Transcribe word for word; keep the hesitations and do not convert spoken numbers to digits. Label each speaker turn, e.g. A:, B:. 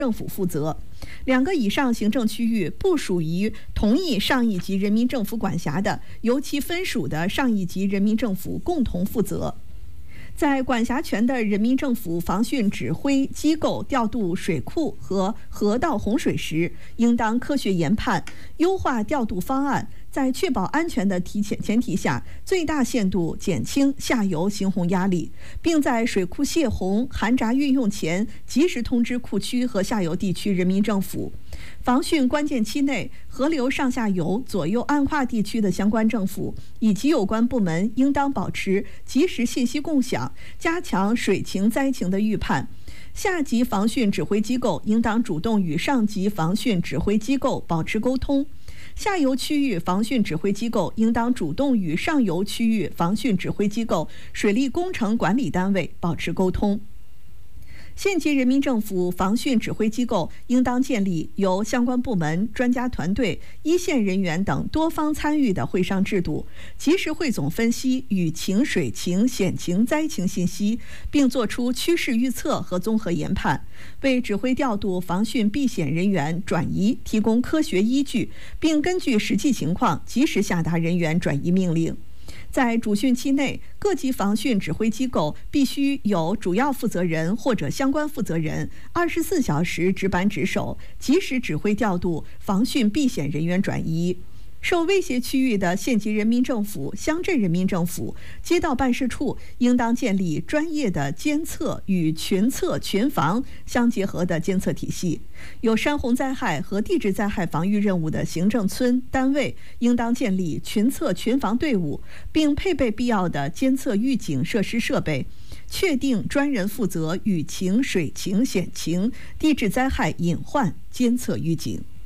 A: 政府负责。两个以上行政区域不属于同一上一级人民政府管辖的，由其分属的上一级人民政府共同负责。在管辖权的人民政府防汛指挥机构调度水库和河道洪水时，应当科学研判，优化调度方案，在确保安全的提前前提下，最大限度减轻下游行洪压力，并在水库泄洪、涵闸运用前，及时通知库区和下游地区人民政府。防汛关键期内，河流上下游、左右岸跨地区的相关政府以及有关部门应当保持及时信息共享，加强水情灾情的预判。下级防汛指挥机构应当主动与上级防汛指挥机构保持沟通。下游区域防汛指挥机构应当主动与上游区域防汛指挥机构、水利工程管理单位保持沟通。县级人民政府防汛指挥机构应当建立由相关部门、专家团队、一线人员等多方参与的会商制度，及时汇总分析雨情、水情、险情、灾情信息，并作出趋势预测和综合研判，为指挥调度防汛避险人员转移提供科学依据，并根据实际情况及时下达人员转移命令。在主汛期内，各级防汛指挥机构必须有主要负责人或者相关负责人，二十四小时值班值守，及时指挥调度防汛避险人员转移。受威胁区域的县级人民政府、乡镇人民政府、街道办事处应当建立专业的监测与群测群防相结合的监测体系。有山洪灾害和地质灾害防御任务的行政村单位应当建立群测群防队伍，并配备必要的监测预警设施设备，确定专人负责雨情、水情、险情、地质灾害隐患监测预警。